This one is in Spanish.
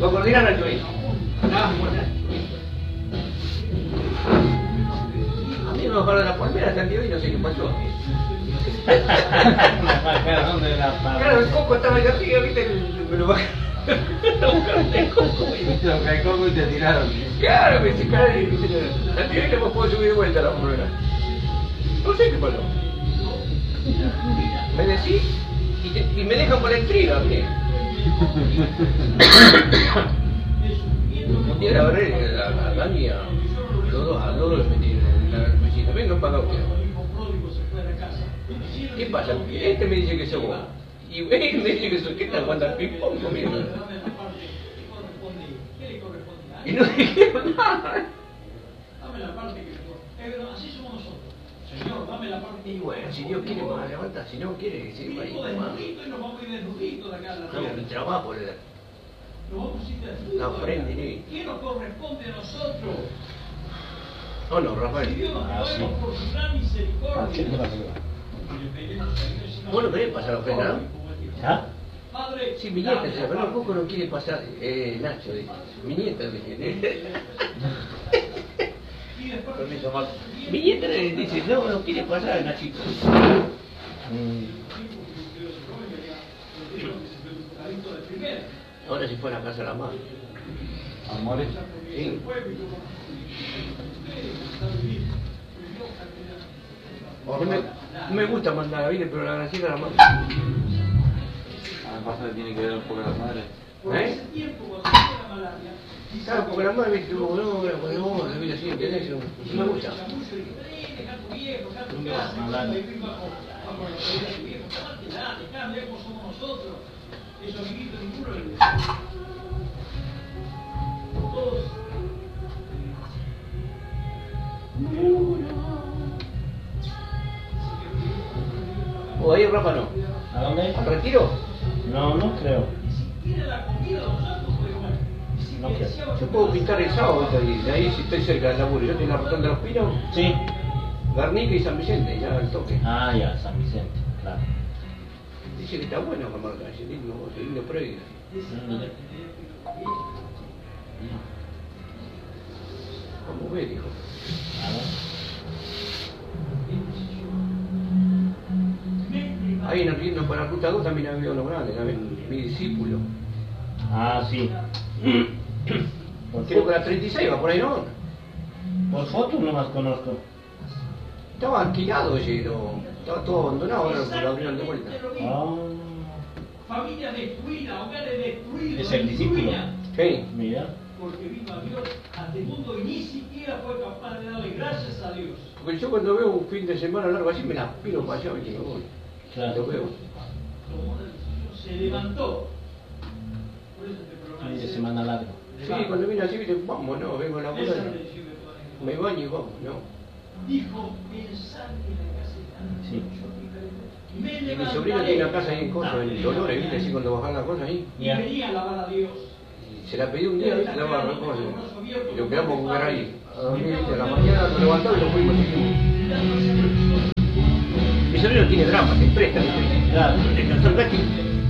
Va a coordinar al Chuy. A mí me bajaron la palmera hasta el día de hoy, no sé qué pasó. Claro, el coco estaba allá arriba, viste, me lo bajaron. El coco y te tiraron. Claro, me dice, claro, y viste, al día de hoy no me puedo subir de vuelta a la palmera. No sé qué pasó. Me decís y me dejan por la intriga, mire. Un día la verdad, a Dani, a los dos los metí en la mesita. Vengan para acá ustedes. ¿Qué pasa? Este me dice que soy vos. Y él me dice que soy. ¿Qué tal? Jugando al ping-pong conmigo. Y no dijeron nada. Dame la parte que así somos nosotros. Señor, dame la parte. Y bueno, si Dios quiere, me va a levantar. Si no quiere, que siga ahí. No, mi trabajo le da. No aprende ni. ¿Qué nos corresponde a nosotros? Oh no, Rafael. Si Dios nos perdona por su gran misericordia. ¿Vos no querés pasar a ofrenda, no? ¿Ah? Padre, Sí, mi nieta, pero tampoco no quiere pasar. Nacho, dice. Mi nieta, dice. Permiso, Marco. Mi nieta dice, no quiere pasar, Nachito. Ahora se fue a la casa de la madre. Amores. Sí. No me gusta mandar a Vile, pero la gracia de la madre. Además le tiene que ver un poco a las madres. Claro, porque la madre dice, no, Vile así, ¿entendés? No me gusta. ¿O ahí Rafa no? ¿A dónde? ¿Al retiro? No, no creo. No creo. Yo puedo pintar el sábado, de ahí si estoy cerca del laburo. Yo tengo la Rotonda de los Pinos, Sí. Garnica y San Vicente, ya al toque. Ah, ya, San Vicente, claro. Dice que está bueno la marca, ese lindo previo. Como ve, dijo. Ahí en el riendo para la ruta 2 también había uno grande, también mi discípulo. Ah, sí. Creo que la 36 va por ahí, ¿no? Por fotos no las conozco. Estaba alquilado ese, estaba todo abandonado, ahora lo abrieron de vuelta. Ah. Familias destruidas, hogares destruidos. Es el discípulo. Sí. Mira. Porque vino a Dios ante el mundo y ni siquiera fue capaz de darle gracias a Dios. Porque yo cuando veo un fin de semana largo así me la piro para allá y me voy. Claro. Lo veo. Tomó la decisión, se levantó. Por eso te Fin programa. de semana largo. Sí, cuando vine así, viste, vamos, no, vengo a la boda, me baño y vamos, no. Dijo, pensar en la caseta. Sí. Y mi sobrino tiene una casa ahí en Coso, en Dolores, viste, así cuando bajan las cosas ahí. Y venía a alabar a Dios. Y se la pidió un día, viste, lavar las cosas. Y lo quedamos a comer ahí. A dormir, viste, a la mañana nos levantamos y nos fuimos así. Mi sobrino tiene drama, se presta, viste. Claro. Le cantó el gato.